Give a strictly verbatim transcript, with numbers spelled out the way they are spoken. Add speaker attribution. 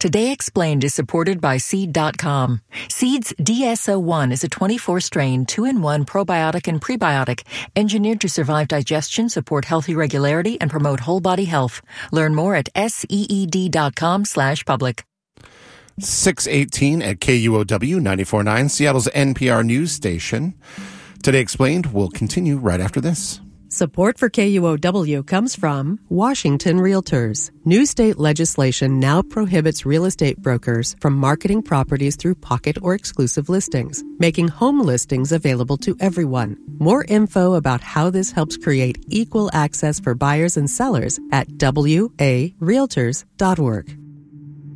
Speaker 1: Today Explained is supported by Seed dot com. Seed's D S O one is a twenty-four strain, two in one probiotic and prebiotic, engineered to survive digestion, support healthy regularity, and promote whole body health. Learn more at seed.com slash public.
Speaker 2: six eighteen at K U O W ninety-four point nine, Seattle's N P R news station. Today Explained will continue right after this.
Speaker 3: Support for K U O W comes from Washington Realtors. New state legislation now prohibits real estate brokers from marketing properties through pocket or exclusive listings, making home listings available to everyone. More info about how this helps create equal access for buyers and sellers at W A realtors dot org.